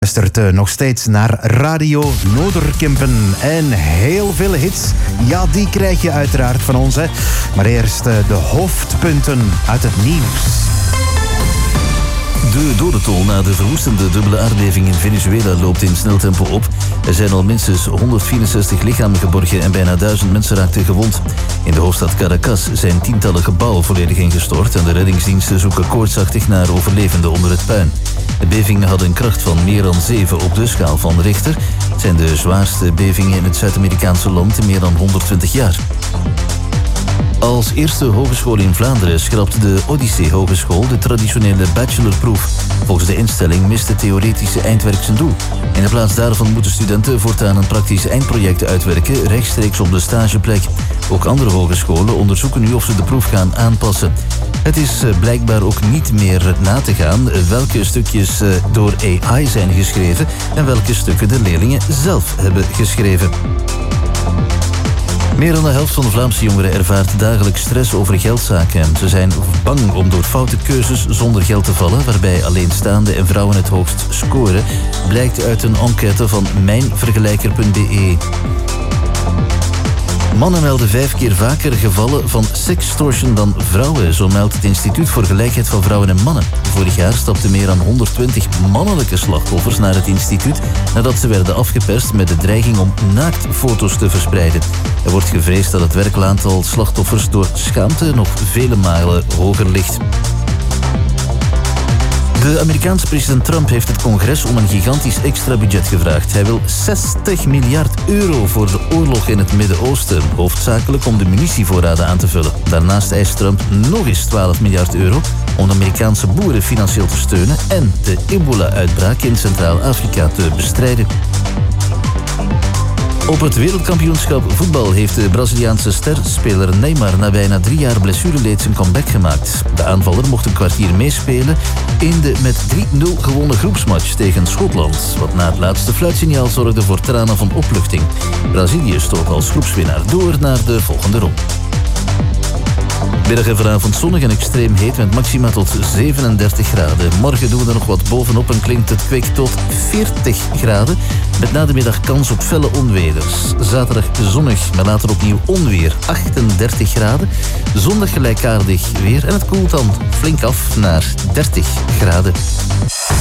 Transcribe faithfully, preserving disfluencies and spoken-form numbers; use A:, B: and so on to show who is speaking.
A: Luistert nog steeds naar Radio Noorderkempen en heel veel hits. Ja, die krijg je uiteraard van ons. Hè. Maar eerst de hoofdpunten uit het nieuws.
B: De dodentol na de verwoestende dubbele aardbeving in Venezuela loopt in snel tempo op. Er zijn al minstens honderdvierenzestig lichamen geborgen en bijna duizend mensen raakten gewond. In de hoofdstad Caracas zijn tientallen gebouwen volledig ingestort en de reddingsdiensten zoeken koortsachtig naar overlevenden onder het puin. De bevingen hadden een kracht van meer dan zeven op de schaal van Richter. Het zijn de zwaarste bevingen in het Zuid-Amerikaanse land in meer dan honderdtwintig jaar. Als eerste hogeschool in Vlaanderen schrapt de Odyssee Hogeschool de traditionele bachelorproef. Volgens de instelling mist het theoretische eindwerk zijn doel. In de plaats daarvan moeten studenten voortaan een praktisch eindproject uitwerken rechtstreeks op de stageplek. Ook andere hogescholen onderzoeken nu of ze de proef gaan aanpassen. Het is blijkbaar ook niet meer na te gaan welke stukjes door A I zijn geschreven en welke stukken de leerlingen zelf hebben geschreven. Meer dan de helft van de Vlaamse jongeren ervaart dagelijks stress over geldzaken. Ze zijn bang om door foute keuzes zonder geld te vallen, waarbij alleenstaande en vrouwen het hoogst scoren, blijkt uit een enquête van mijnvergelijker punt b e. Mannen melden vijf keer vaker gevallen van sextortion dan vrouwen, zo meldt het Instituut voor Gelijkheid van Vrouwen en Mannen. Vorig jaar stapten meer dan honderdtwintig mannelijke slachtoffers naar het instituut nadat ze werden afgeperst met de dreiging om naaktfoto's te verspreiden. Er wordt gevreesd dat het werkelijk aantal slachtoffers door schaamte nog vele malen hoger ligt. De Amerikaanse president Trump heeft het congres om een gigantisch extra budget gevraagd. Hij wil zestig miljard euro voor de oorlog in het Midden-Oosten, hoofdzakelijk om de munitievoorraden aan te vullen. Daarnaast eist Trump nog eens twaalf miljard euro om de Amerikaanse boeren financieel te steunen en de ebola-uitbraak in Centraal-Afrika te bestrijden. Op het wereldkampioenschap voetbal heeft de Braziliaanse sterspeler Neymar na bijna drie jaar blessureleed zijn comeback gemaakt. De aanvaller mocht een kwartier meespelen in de met drie nul gewonnen groepsmatch tegen Schotland, wat na het laatste fluitsignaal zorgde voor tranen van opluchting. Brazilië stoot als groepswinnaar door naar de volgende ronde. Middag en vanavond zonnig en extreem heet met maxima tot zevenendertig graden. Morgen doen we er nog wat bovenop en klinkt het kwik tot veertig graden. Met na de middag kans op felle onweders. Zaterdag zonnig, maar later opnieuw onweer, achtendertig graden. Zondag gelijkaardig weer en het koelt dan flink af naar dertig graden.